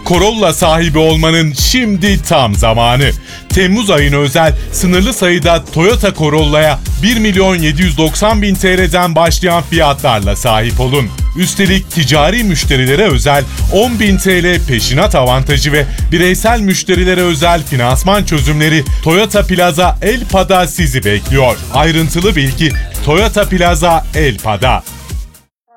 Corolla sahibi olmanın şimdi tam zamanı. Temmuz ayına özel sınırlı sayıda Toyota Corolla'ya 1.790.000 TL'den başlayan fiyatlarla sahip olun. Üstelik ticari müşterilere özel 10.000 TL peşinat avantajı ve bireysel müşterilere özel finansman çözümleri Toyota Plaza Elpa'da sizi bekliyor. Ayrıntılı bilgi Toyota Plaza Elpa'da.